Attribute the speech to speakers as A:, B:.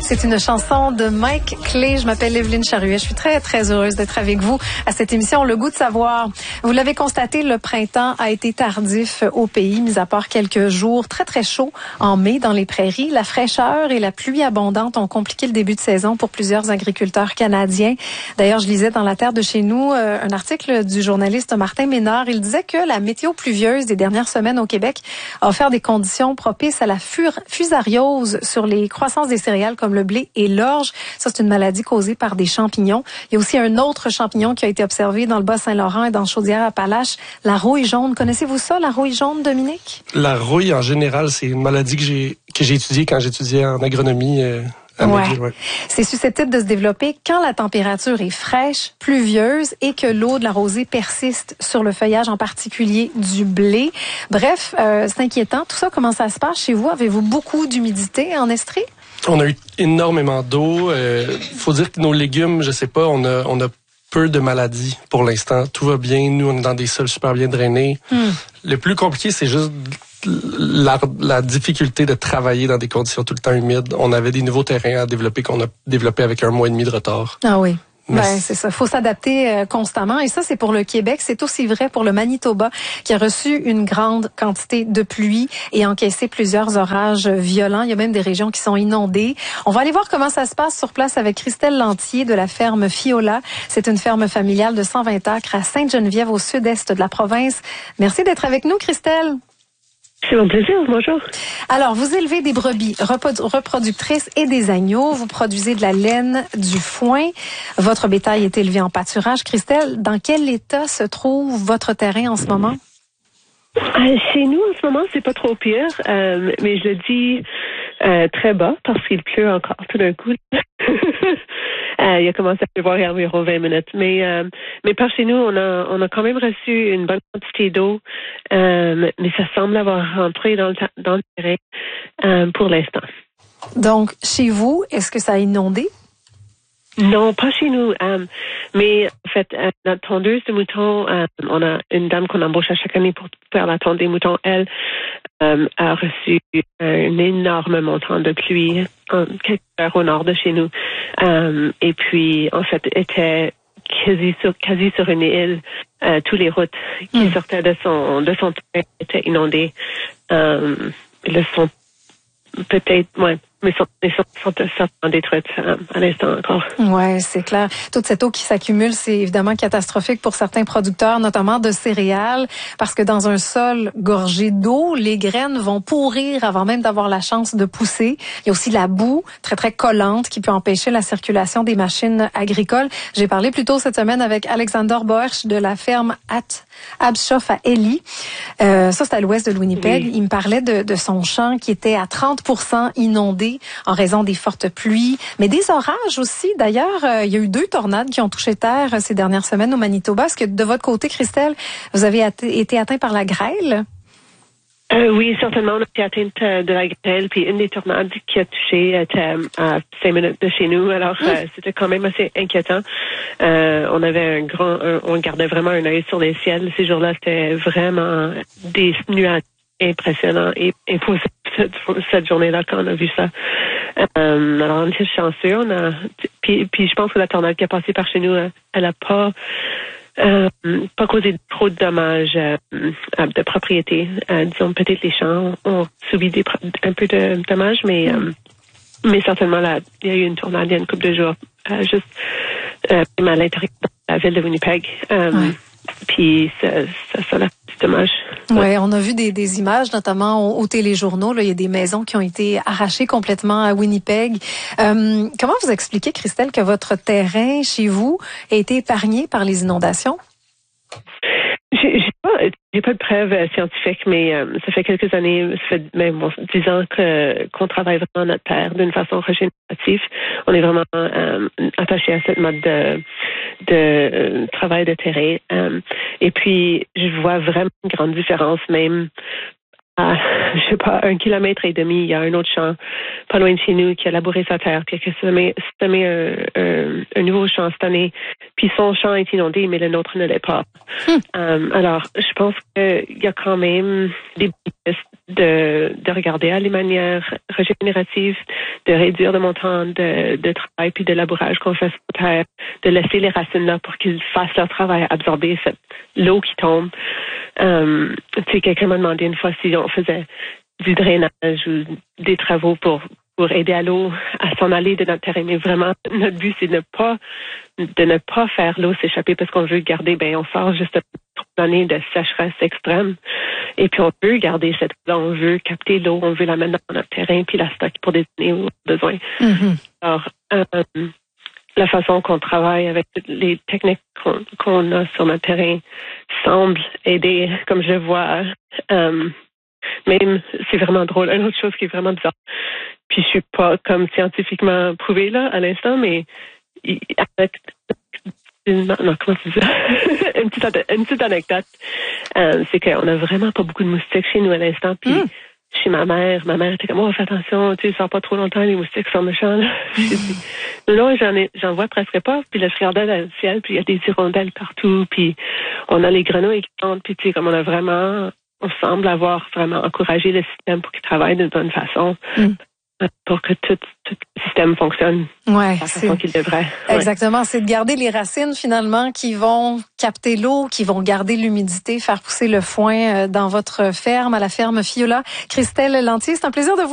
A: C'est une chanson de Mike Clay. Je m'appelle Evelyne Charuet. Je suis très, très heureuse d'être avec vous à cette émission Le goût de savoir. Vous l'avez constaté, le printemps a été tardif au pays, mis à part quelques jours très, très chauds en mai dans les prairies. La fraîcheur et la pluie abondante ont compliqué le début de saison pour plusieurs agriculteurs canadiens. D'ailleurs, je lisais dans La Terre de chez nous un article du journaliste Martin Ménard. Il disait que la météo pluvieuse des dernières semaines au Québec a offert des conditions propices à la fusariose sur les croissances des céréales comme le blé et l'orge. Ça, c'est une maladie causée par des champignons. Il y a aussi un autre champignon qui a été observé dans le Bas-Saint-Laurent et dans Chaudière-Appalaches, la rouille jaune. Connaissez-vous ça, la rouille jaune, Dominique?
B: La rouille, en général, c'est une maladie que j'ai étudiée quand j'étudiais en agronomie à McGill. Ouais.
A: C'est susceptible de se développer quand la température est fraîche, pluvieuse et que l'eau de la rosée persiste sur le feuillage, en particulier du blé. Bref, c'est inquiétant. Tout ça, comment ça se passe chez vous? Avez-vous beaucoup d'humidité en Estrie?
B: On a eu énormément d'eau. Faut dire que nos légumes, je sais pas, on a peu de maladies pour l'instant. Tout va bien. Nous, on est dans des sols super bien drainés. Le plus compliqué, c'est juste la difficulté de travailler dans des conditions tout le temps humides. On avait des nouveaux terrains à développer qu'on a développés avec 1 mois et demi de retard.
A: Ah oui. C'est ça. Faut s'adapter constamment. Et ça, c'est pour le Québec. C'est aussi vrai pour le Manitoba, qui a reçu une grande quantité de pluie et encaissé plusieurs orages violents. Il y a même des régions qui sont inondées. On va aller voir comment ça se passe sur place avec Christelle Lantier de la ferme Fiola. C'est une ferme familiale de 120 acres à Sainte-Geneviève, au sud-est de la province. Merci d'être avec nous, Christelle.
C: C'est mon plaisir, bonjour.
A: Alors, vous élevez des brebis reproductrices et des agneaux. Vous produisez de la laine, du foin. Votre bétail est élevé en pâturage. Christelle, dans quel état se trouve votre terrain en ce moment?
C: Chez nous, en ce moment, c'est pas trop pire, mais je le dis très bas parce qu'il pleut encore tout d'un coup. Il a commencé à pleuvoir il y a environ 20 minutes. Mais par chez nous, on a quand même reçu une bonne quantité d'eau, mais ça semble avoir rentré dans le terrain pour l'instant.
A: Donc, chez vous, est-ce que ça a inondé?
C: Non, pas chez nous. Mais en fait, notre tondeuse de moutons, on a une dame qu'on embauche à chaque année pour faire la tonde des moutons. Elle a reçu un énorme montant de pluie quelques heures au nord de chez nous. Et puis, en fait, était quasi sur une île. Toutes les routes qui sortaient de son terrain étaient inondées. Elles sont peut-être, mais sont certainement détruites à l'instant encore.
A: Ouais, c'est clair. Toute cette eau qui s'accumule, c'est évidemment catastrophique pour certains producteurs, notamment de céréales, parce que dans un sol gorgé d'eau, les graines vont pourrir avant même d'avoir la chance de pousser. Il y a aussi la boue très, très collante qui peut empêcher la circulation des machines agricoles. J'ai parlé plus tôt cette semaine avec Alexander Boersch de la ferme Abschof à Ellie. Ça, c'est à l'ouest de Winnipeg. Oui. Il me parlait de son champ qui était à 30% inondé en raison des fortes pluies, mais des orages aussi. D'ailleurs, il y a eu 2 tornades qui ont touché terre ces dernières semaines au Manitoba. Est-ce que de votre côté, Christelle, vous avez été atteint par la grêle?
C: Oui, certainement. On a été atteinte de la grêle, puis une des tornades qui a touché était à 5 minutes de chez nous. Alors, c'était quand même assez inquiétant. On avait on gardait vraiment un œil sur les ciels. Ces jours-là, c'était vraiment des nuages impressionnants et imposants cette journée-là quand on a vu ça. Alors, on était chanceux. Puis je pense que la tornade qui a passé par chez nous, elle a pas causé trop de dommages de propriété. Disons, peut-être les champs ont subi un peu de dommages, mais certainement, il y a eu une tornade il y a une couple de jours, juste à l'intérieur de la ville de Winnipeg. Puis ça a c'est dommage.
A: Oui, on a vu des images, notamment aux téléjournaux. Là, il y a des maisons qui ont été arrachées complètement à Winnipeg. Comment vous expliquez, Christelle, que votre terrain chez vous a été épargné par les inondations?
C: J'ai pas de preuves scientifiques, mais ça fait quelques années, ça fait même 10 ans qu'on travaille vraiment notre terre d'une façon régénérative. On est vraiment attaché à cette mode de travail de terrain. Et puis, je vois vraiment une grande différence, même je sais pas, 1,5 kilomètre, il y a un autre champ pas loin de chez nous qui a labouré sa terre, puis qui a semé un nouveau champ cette année. Puis son champ est inondé, mais le nôtre ne l'est pas. Alors, je pense qu'il y a quand même des pistes de regarder à les manières régénératives, de réduire le montant de travail puis de labourage qu'on fait sur la terre, de laisser les racines là pour qu'ils fassent leur travail, absorber l'eau qui tombe. Quelqu'un m'a demandé une fois si on faisait du drainage ou des travaux pour aider à l'eau à s'en aller de notre terrain. Mais vraiment, notre but, c'est de ne pas faire l'eau s'échapper parce qu'on veut garder, on sort juste une année de sécheresse extrême. Et puis, on veut garder cette eau-là. On veut capter l'eau, on veut la mettre dans notre terrain puis la stocker pour des années où on a besoin. Alors, la façon qu'on travaille avec les techniques qu'on a sur notre terrain semble aider, comme je vois. Même, c'est vraiment drôle. Une autre chose qui est vraiment bizarre. Puis je suis pas comme scientifiquement prouvée là à l'instant, mais avec comment tu dis ça? une petite anecdote, c'est qu'on a vraiment pas beaucoup de moustiques chez nous à l'instant. Puis chez ma mère était comme fais attention, tu sors pas trop longtemps, les moustiques sont méchants. Là. Non, j'en vois presque pas. Puis là, je regardais dans le ciel, puis il y a des hirondelles partout, puis on a les grenouilles qui chantent, puis tu sais, comme on semble avoir vraiment encouragé le système pour qu'il travaille d'une bonne façon. Pour que tout le système fonctionne de la façon qu'il devrait.
A: Exactement. C'est de garder les racines, finalement, qui vont capter l'eau, qui vont garder l'humidité, faire pousser le foin dans votre ferme, à la ferme Fiola. Christelle Lantier, c'est un plaisir de vous